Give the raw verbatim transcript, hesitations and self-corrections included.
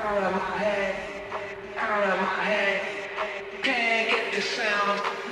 out of my head, out of my head. Can't get the sound